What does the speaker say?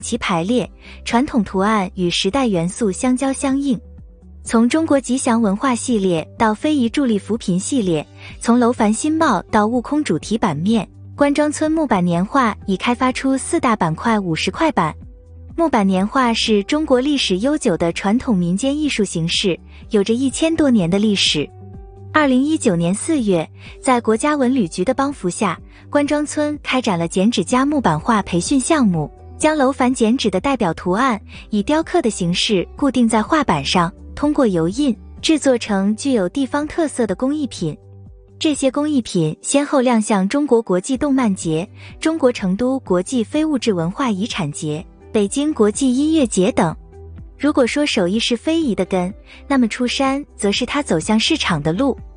其排列、传统图案与时代元素相交相应。从中国吉祥文化系列到非遗助力扶贫系列，从楼烦新貌到悟空主题版面，关庄村木板年画已开发出4大板块50块版。木板年画是中国历史悠久的传统民间艺术形式，有着1000多年的历史。2019年4月，在国家文旅局的帮扶下，关庄村开展了剪纸加木板画培训项目，将楼烦剪纸的代表图案以雕刻的形式固定在画板上，通过油印制作成具有地方特色的工艺品。这些工艺品先后亮相中国国际动漫节、中国成都国际非物质文化遗产节、北京国际音乐节等。如果说手艺是非遗的根，那么出山则是它走向市场的路。